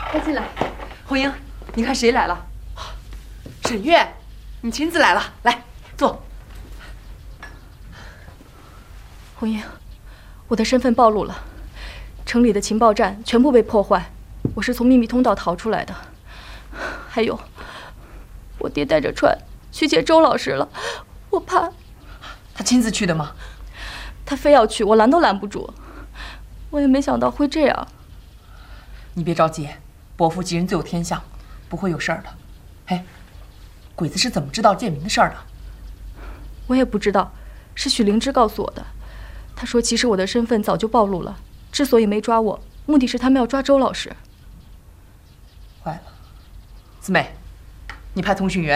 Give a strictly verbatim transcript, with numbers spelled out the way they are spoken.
快进来。 红英，你看谁来了？沈月，你亲自来了，来坐。 红英，我的身份暴露了，城里的情报站全部被破坏，我是从秘密通道逃出来的。还有，我爹带着船去接周老师了，我怕。 他亲自去的吗？ 他非要去，我拦都拦不住。我也没想到会这样。 你别着急，伯父吉人自有天相，不会有事儿的。哎，鬼子是怎么知道建明的事儿的？ 我也不知道，是许灵芝告诉我的。他说，其实我的身份早就暴露了，之所以没抓我，目的是他们要抓周老师。 坏了，四妹，你派通讯员